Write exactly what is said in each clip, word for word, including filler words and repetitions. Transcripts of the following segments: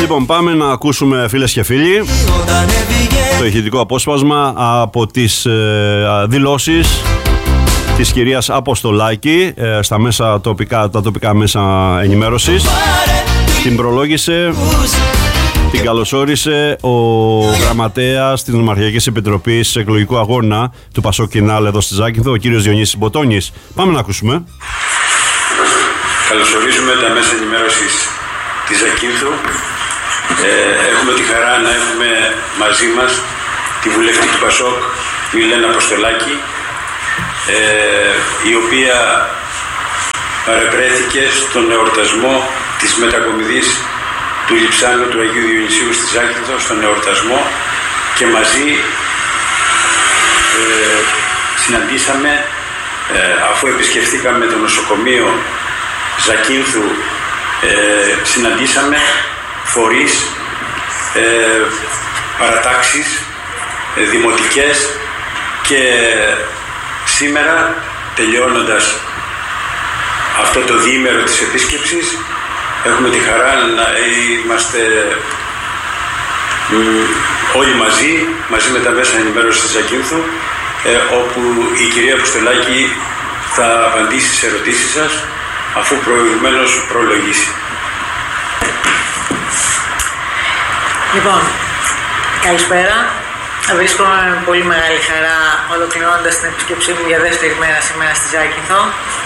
Λοιπόν, πάμε να ακούσουμε, φίλες και φίλοι, το ηχητικό απόσπασμα από τις ε, δηλώσεις της κυρίας Αποστολάκη ε, στα μέσα τοπικά, τα τοπικά μέσα ενημέρωσης. Την προλόγησε, την καλωσόρισε ο γραμματέας της Νομαρχιακής Επιτροπής Εκλογικού Αγώνα του Πασόκ Κινάλ εδώ στη Ζάκυνθο, ο κύριος Διονύσης Μποτώνης. Πάμε να ακούσουμε. Καλωσορίζουμε τα μέσα ενημέρωσης της Ζακύνθου. Ε, έχουμε τη χαρά να έχουμε μαζί μας τη βουλευτή του Πασόκ, η Ελένα Αποστολάκη, ε, η οποία παρευρέθηκε στον εορτασμό της μετακομιδής του Λειψάνου του Αγίου Διονυσίου στη Ζάκυνθο, στον εορτασμό, και μαζί ε, συναντήσαμε, ε, αφού επισκεφθήκαμε το νοσοκομείο Ζακύνθου, ε, συναντήσαμε φορείς, ε, παρατάξεις, ε, δημοτικές, και σήμερα, τελειώνοντας αυτό το διήμερο της επίσκεψης, έχουμε τη χαρά να είμαστε μ, όλοι μαζί, μαζί με τα μέσα ενημέρωσης της Ζακύνθου, ε, όπου η κυρία Αποστολάκη θα απαντήσει σε ερωτήσεις σας, αφού προηγουμένως προλογίσει. Λοιπόν, καλησπέρα. Βρίσκομαι με πολύ μεγάλη χαρά ολοκληρώνοντας την επισκέψή μου για δεύτερη μέρα σήμερα στη Ζάκυνθο,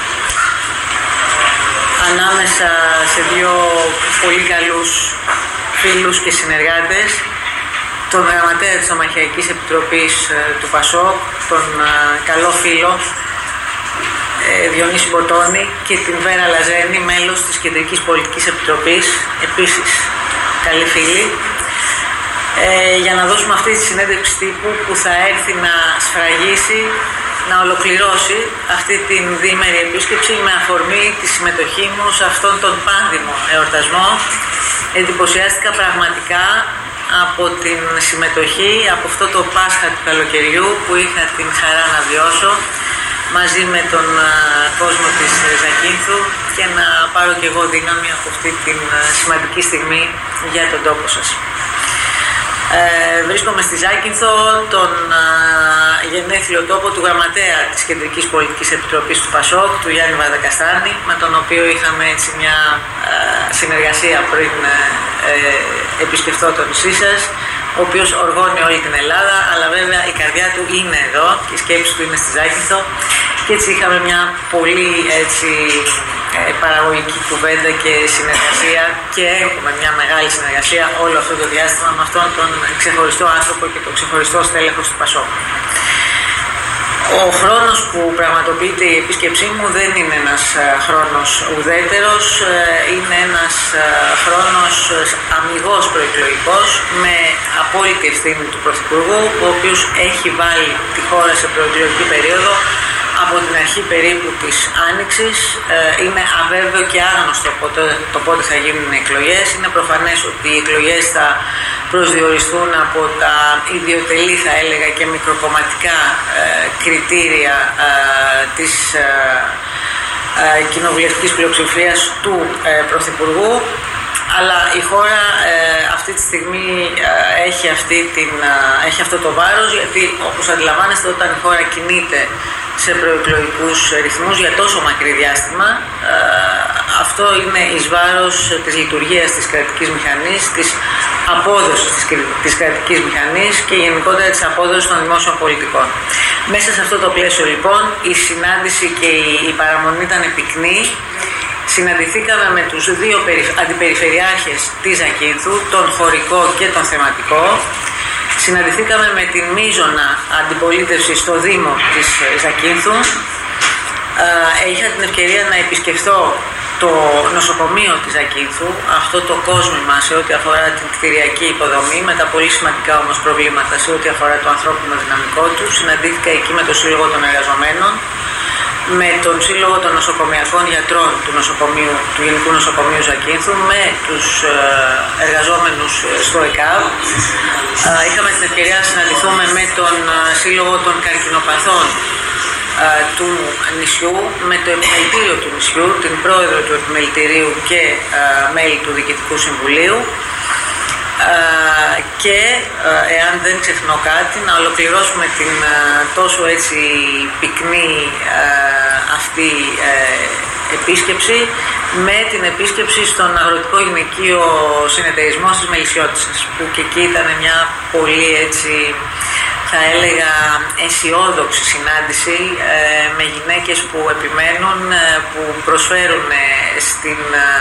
ανάμεσα σε δύο πολύ καλούς φίλους και συνεργάτες, τον γραμματέα της Νομαρχιακής Επιτροπής του Πασόκ, τον καλό φίλο Διονύση Μποτώνη, και την Βέρα Λαζένη, μέλος της Κεντρικής Πολιτικής Επιτροπής, επίσης καλή φίλη, ε, για να δώσουμε αυτή τη συνέντευξη τύπου που θα έρθει να σφραγίσει, να ολοκληρώσει αυτή την διήμερη επίσκεψη με αφορμή τη συμμετοχή μου σε αυτόν τον πάνδημο εορτασμό. Εντυπωσιάστηκα πραγματικά από την συμμετοχή, από αυτό το Πάσχα του καλοκαιριού που είχα την χαρά να βιώσω μαζί με τον κόσμο της Ζακύνθου, και να πάρω και εγώ δύναμη από αυτή την σημαντική στιγμή για τον τόπο σας. Ε, βρίσκομαι στη Ζάκυνθο, τον α, γενέθλιο τόπο του γραμματέα της Κεντρικής Πολιτικής Επιτροπής του Πασόκ, του Γιάννη Βαρδακαστάνη, με τον οποίο είχαμε έτσι μια α, συνεργασία πριν ε, επισκεφθώ το νησί σας, ο οποίος οργώνει όλη την Ελλάδα, αλλά βέβαια η καρδιά του είναι εδώ και η σκέψη του είναι στη Ζάκυνθο, και έτσι είχαμε μια πολύ έτσι, ε, παραγωγική κουβέντα και συνεργασία, και έχουμε μια μεγάλη συνεργασία όλο αυτό το διάστημα με αυτόν τον ξεχωριστό άνθρωπο και τον ξεχωριστό στέλεχος του Πασόκ. Ο χρόνος που πραγματοποιείται η επίσκεψή μου δεν είναι ένας χρόνος ουδέτερος, είναι ένας χρόνος αμιγώς προεκλογικός, με απόλυτη ευθύνη του Πρωθυπουργού, ο οποίος έχει βάλει τη χώρα σε προεκλογική περίοδο από την αρχή περίπου της Άνοιξης. Είναι αβέβαιο και άγνωστο πότε, το πότε θα γίνουν οι εκλογές. Είναι προφανές ότι οι εκλογές θα προσδιοριστούν από τα ιδιωτελή, θα έλεγα, και μικροκομματικά ε, κριτήρια ε, της ε, ε, κοινοβουλευτικής πλειοψηφίας του ε, Πρωθυπουργού. Αλλά η χώρα ε, αυτή τη στιγμή ε, έχει, αυτή την, ε, έχει αυτό το βάρος, γιατί όπως αντιλαμβάνεστε, όταν η χώρα κινείται σε προεκλογικούς ρυθμούς για τόσο μακρύ διάστημα, ε, αυτό είναι εις βάρος της λειτουργίας της κρατικής μηχανής, της απόδοσης της, της κρατικής μηχανής και γενικότερα της απόδοσης των δημόσιων πολιτικών. Μέσα σε αυτό το πλαίσιο λοιπόν η συνάντηση και η, η παραμονή ήταν πυκνή. Συναντηθήκαμε με τους δύο αντιπεριφερειάρχες της Ζακύνθου, τον χωρικό και τον θεματικό. Συναντηθήκαμε με την μείζωνα αντιπολίτευση στο Δήμο της Ζακύνθου. Είχα την ευκαιρία να επισκεφθώ το νοσοκομείο της Ζακύνθου, αυτό το κόσμημα σε ό,τι αφορά την κτηριακή υποδομή, με τα πολύ σημαντικά όμως προβλήματα σε ό,τι αφορά το ανθρώπινο δυναμικό του. Συναντήθηκα εκεί με το Σύλλογο των Εργαζομένων, με τον Σύλλογο των Νοσοκομιακών Γιατρών του, νοσοκομείου, του Γενικού Νοσοκομείου Ζακύνθου, με τους εργαζόμενους στο ΕΚΑΒ. Είχαμε την ευκαιρία να συναντηθούμε με τον Σύλλογο των Καρκινοπαθών του νησιού, με το επιμελητήριο του νησιού, την πρόεδρο του επιμελητηρίου και μέλη του Διοικητικού Συμβουλίου. και εάν δεν ξεχνώ κάτι, να ολοκληρώσουμε την τόσο έτσι πυκνή αυτή επίσκεψη με την επίσκεψη στον Αγροτικό Γυναικείο Συνεταιρισμό της Μελισσιώτισσας, που και εκεί ήταν μια πολύ έτσι, θα έλεγα, αισιόδοξη συνάντηση ε, με γυναίκες που επιμένουν, ε, που προσφέρουν ε, στην,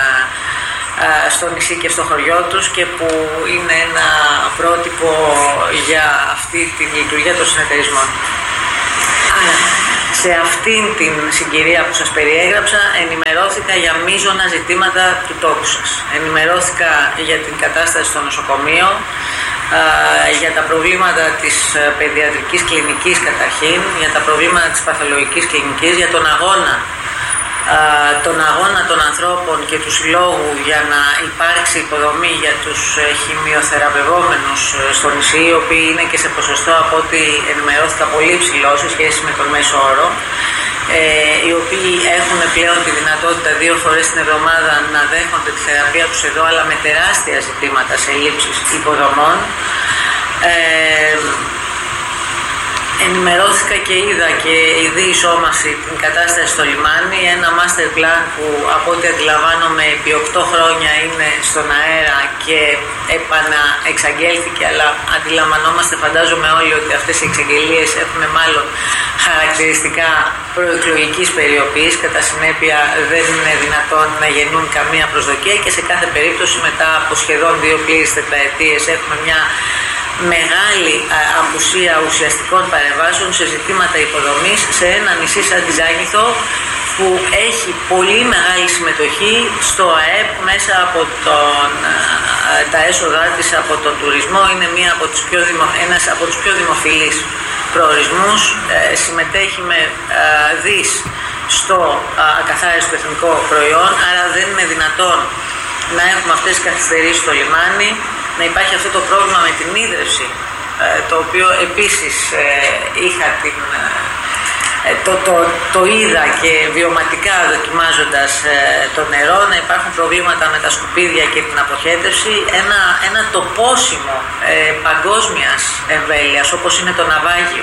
ε, στο νησί και στο χωριό τους και που είναι ένα πρότυπο για αυτή τη λειτουργία των συνεταιρισμών. Άρα, σε αυτήν την συγκυρία που σας περιέγραψα, ενημερώθηκα για μείζωνα ζητήματα του τόπου σας. Ενημερώθηκα για την κατάσταση στο νοσοκομείο, για τα προβλήματα της παιδιατρικής κλινικής καταρχήν, για τα προβλήματα της παθολογικής κλινικής, για τον αγώνα, τον αγώνα των ανθρώπων και του συλλόγου για να υπάρξει υποδομή για τους χημειοθεραπευόμενους στο νησί, οι οποίοι είναι και σε ποσοστό, από ό,τι ενημερώθηκα, πολύ υψηλό σε σχέση με τον μέσο όρο, ε, οι οποίοι έχουν πλέον τη δυνατότητα δύο φορές την εβδομάδα να δέχονται τη θεραπεία τους εδώ, αλλά με τεράστια ζητήματα σε λήψεις υποδομών. Ε, Ενημερώθηκα και είδα και η διεισόμαση την κατάσταση στο λιμάνι, ένα master plan που από ό,τι αντιλαμβάνομαι επί οκτώ χρόνια είναι στον αέρα και επαναεξαγγέλθηκε, αλλά αντιλαμβανόμαστε, φαντάζομαι όλοι, ότι αυτές οι εξαγγελίες έχουν μάλλον χαρακτηριστικά προεκλογικής περιοπής, κατά συνέπεια δεν είναι δυνατόν να γεννούν καμία προσδοκία και σε κάθε περίπτωση μετά από σχεδόν δύο πλήρες τετραετίες έχουμε μια μεγάλη απουσία ουσιαστικών παρεμβάσεων σε ζητήματα υποδομής σε ένα νησί σαν τη Ζάκυνθο, που έχει πολύ μεγάλη συμμετοχή στο ΑΕΠ μέσα από τον, τα έσοδά της από τον τουρισμό. Είναι μία από τις πιο δημο, ένας από τους πιο δημοφιλείς προορισμούς, ε, συμμετέχει με ε, δις στο ε, ακαθάριστο εθνικό προϊόν, άρα δεν είναι δυνατόν να έχουμε αυτές τις καθυστερήσεις στο λιμάνι, να υπάρχει αυτό το πρόβλημα με την ίδρυυση, το οποίο επίσης είχα την, το, το, το είδα και βιωματικά δοκιμάζοντας το νερό, να υπάρχουν προβλήματα με τα σκουπίδια και την αποχέτευση, ένα, ένα τοπόσιμο παγκόσμιας εμβέλειας όπως είναι το ναυάγιο,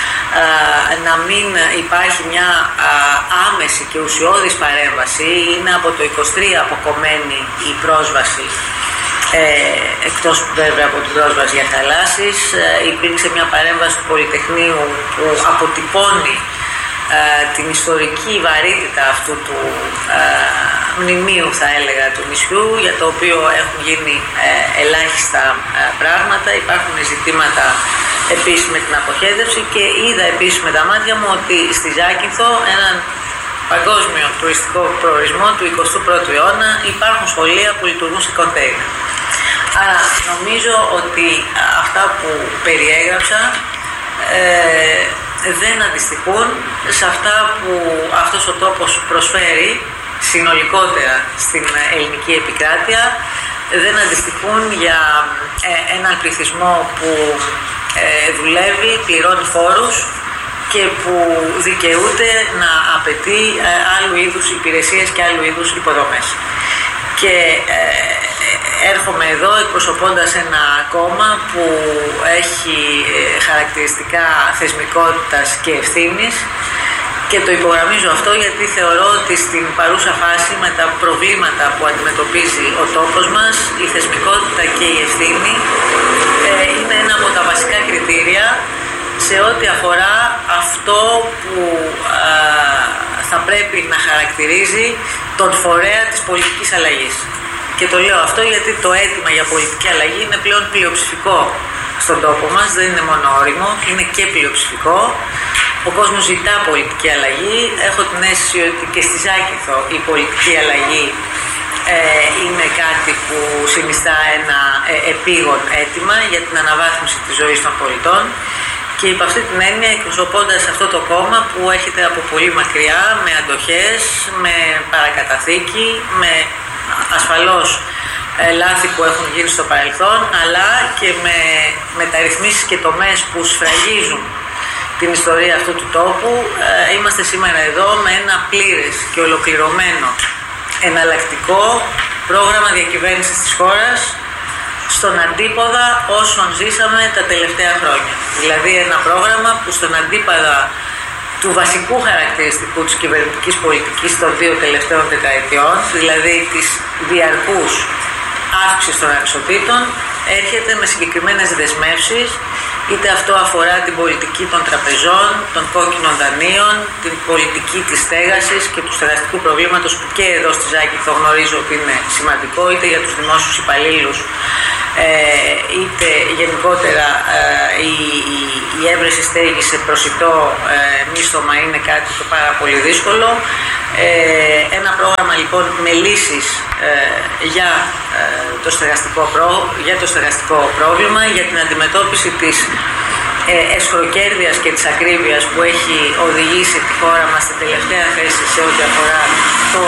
να μην υπάρχει μια άμεση και ουσιώδης παρέμβαση. Είναι από το είκοσι τρία αποκομμένη η πρόσβαση, Ε, εκτός βέβαια από την πρόσβαση για θαλάσσης. Ε, υπήρξε μια παρέμβαση του Πολυτεχνείου που αποτυπώνει ε, την ιστορική βαρύτητα αυτού του ε, μνημείου, θα έλεγα, του νησιού, για το οποίο έχουν γίνει ε, ελάχιστα ε, πράγματα. Υπάρχουν ζητήματα επίσης με την αποχέτευση και είδα επίσης με τα μάτια μου ότι στη Ζάκυνθο, έναν παγκόσμιο τουριστικό προορισμό του εικοστού πρώτου αιώνα, υπάρχουν σχολεία που λειτουργούν σε κοντέινερ. Άρα νομίζω ότι αυτά που περιέγραψα ε, δεν αντιστοιχούν σε αυτά που αυτός ο τόπος προσφέρει συνολικότερα στην ελληνική επικράτεια, δεν αντιστοιχούν για ε, έναν πληθυσμό που ε, δουλεύει, πληρώνει φόρους και που δικαιούται να απαιτεί ε, άλλου είδους υπηρεσίες και άλλου είδους υποδομές. Και ε, έρχομαι εδώ εκπροσωπώντας ένα κόμμα που έχει χαρακτηριστικά θεσμικότητας και ευθύνης, και το υπογραμμίζω αυτό γιατί θεωρώ ότι στην παρούσα φάση, με τα προβλήματα που αντιμετωπίζει ο τόπος μας, η θεσμικότητα και η ευθύνη ε, είναι ένα από τα βασικά κριτήρια σε ό,τι αφορά αυτό που α, θα πρέπει να χαρακτηρίζει τον φορέα της πολιτικής αλλαγής. Και το λέω αυτό γιατί το αίτημα για πολιτική αλλαγή είναι πλέον πλειοψηφικό στον τόπο μας, δεν είναι μόνο όριμο, είναι και πλειοψηφικό. Ο κόσμος ζητά πολιτική αλλαγή. Έχω την αίσθηση ότι και στη Ζάκυνθο η πολιτική αλλαγή ε, είναι κάτι που συνιστά ένα ε, επίγον αίτημα για την αναβάθμιση της ζωής των πολιτών. Και υπ' αυτή την έννοια, εκπροσωπώντας αυτό το κόμμα που έρχεται από πολύ μακριά, με αντοχές, με παρακαταθήκη, με ασφαλώς ε, λάθη που έχουν γίνει στο παρελθόν, αλλά και με μεταρρυθμίσεις και τομές που σφραγίζουν την ιστορία αυτού του τόπου, ε, είμαστε σήμερα εδώ με ένα πλήρες και ολοκληρωμένο εναλλακτικό πρόγραμμα διακυβέρνησης της χώρας, στον αντίποδα όσων ζήσαμε τα τελευταία χρόνια. Δηλαδή ένα πρόγραμμα που στον αντίποδα του βασικού χαρακτηριστικού της κυβερνητικής πολιτικής των δύο τελευταίων δεκαετιών, δηλαδή της διαρκούς αύξησης των ανισοτήτων, έρχεται με συγκεκριμένες δεσμεύσεις, είτε αυτό αφορά την πολιτική των τραπεζών, των κόκκινων δανείων, την πολιτική της στέγασης και του στεγαστικού προβλήματος που και εδώ στη Ζάκη το γνωρίζω ότι είναι σημαντικό, είτε για τους δημόσιους υπαλλήλους, είτε γενικότερα η, η, η έβρεση στέγης σε προσιτό μίσθωμα είναι κάτι το πάρα πολύ δύσκολο. Ένα πρόγραμμα λοιπόν με λύσεις για το στεγαστικό, προ, για το στεγαστικό πρόβλημα, για την αντιμετώπιση της εσχροκέρδειας και της ακρίβειας που έχει οδηγήσει τη χώρα μας στην τελευταία θέση σε ό,τι αφορά το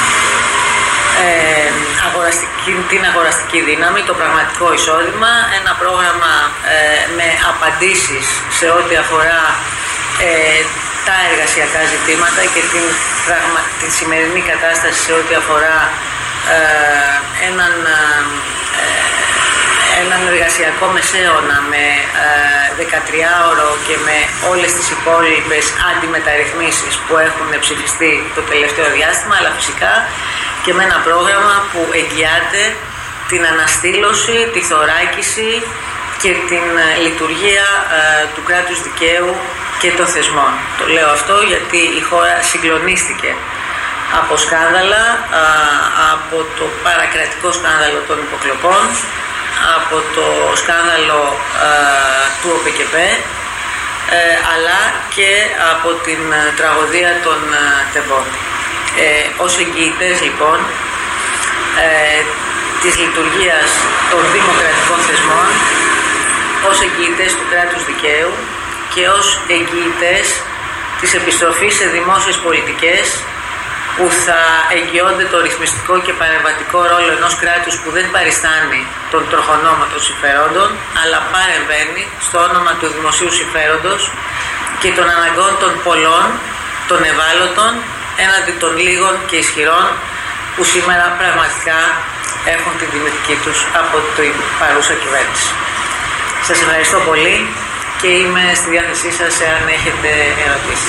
Ε, αγοραστική, την αγοραστική δύναμη, το πραγματικό εισόδημα, ένα πρόγραμμα ε, με απαντήσεις σε ό,τι αφορά ε, τα εργασιακά ζητήματα και την, πραγμα, την σημερινή κατάσταση σε ό,τι αφορά ε, έναν, ε, έναν εργασιακό μεσαίωνα με ε, δεκατριάωρο και με όλες τις υπόλοιπες αντιμεταρρυθμίσεις που έχουν ψηφιστεί το τελευταίο διάστημα, αλλά φυσικά και με ένα πρόγραμμα που εγγυάται την αναστήλωση, τη θωράκιση και την λειτουργία ε, του κράτους δικαίου και των θεσμών. Το λέω αυτό γιατί η χώρα συγκλονίστηκε από σκάνδαλα, ε, από το παρακρατικό σκάνδαλο των υποκλοπών, από το σκάνδαλο ε, του ΟΠΕΚΕΠΕ, ε, αλλά και από την ε, τραγωδία των ε, τεβών. Ε, ως εγγυητές λοιπόν ε, της λειτουργίας των δημοκρατικών θεσμών, ως εγγυητές του κράτους δικαίου και ως εγγυητές της επιστροφής σε δημόσιες πολιτικές που θα εγγυώνται το ρυθμιστικό και παρεμβατικό ρόλο ενός κράτους που δεν παριστάνει τον τροχονόμο των συμφερόντων, αλλά παρεμβαίνει στο όνομα του δημοσίου συμφέροντος και των αναγκών των πολλών, των ευάλωτων, έναντι των λίγων και ισχυρών που σήμερα πραγματικά έχουν την τιμητική τους από την παρούσα κυβέρνηση. Σας ευχαριστώ πολύ και είμαι στη διάθεσή σας εάν έχετε ερωτήσεις.